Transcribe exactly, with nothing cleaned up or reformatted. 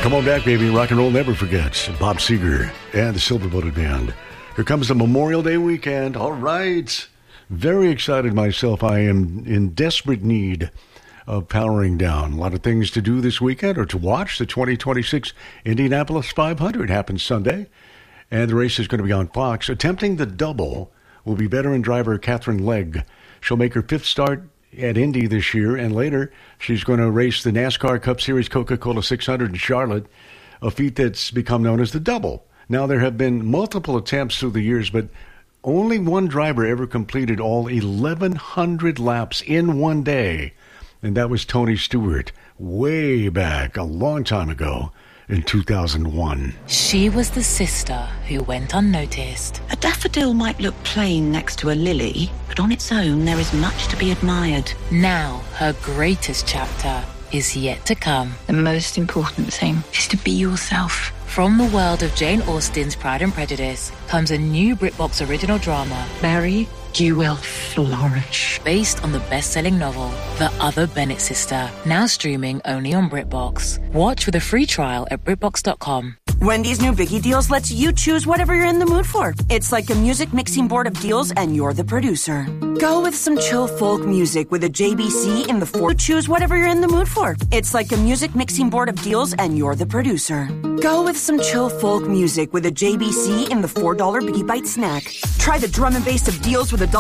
Come on back, baby. Rock and roll never forgets. Bob Seger and the Silver Bullet Band. Here comes the Memorial Day weekend. All right. Very excited myself. I am in desperate need of powering down. A lot of things to do this weekend or to watch. The twenty twenty-six Indianapolis five hundred happens Sunday, and the race is going to be on Fox. Attempting the double will be veteran driver Catherine Legg. She'll make her fifth start at Indy this year, and later she's going to race the NASCAR Cup Series Coca-Cola six hundred in Charlotte, a feat that's become known as the double. Now, there have been multiple attempts through the years, but only one driver ever completed all eleven hundred laps in one day, and that was Tony Stewart, way back, a long time ago, in two thousand one. She was the sister who went unnoticed. A daffodil might look plain next to a lily, but on its own there is much to be admired. Now, her greatest chapter is yet to come. The most important thing is to be yourself. From the world of Jane Austen's Pride and Prejudice comes a new BritBox original drama, Mary, you will flourish. based on the best-selling novel, The Other Bennett Sister, now streaming only on BritBox. Watch with a free trial at BritBox dot com. Wendy's new Biggie Deals lets you choose whatever you're in the mood for. It's like a music mixing board of deals, and you're the producer. Go with some chill folk music with a J B C in the four. Choose whatever you're in the mood for. It's like a music mixing board of deals, and you're the producer. Go with some chill folk music with a J B C in the four dollar Biggie Bite snack. Try the drum and bass of deals with a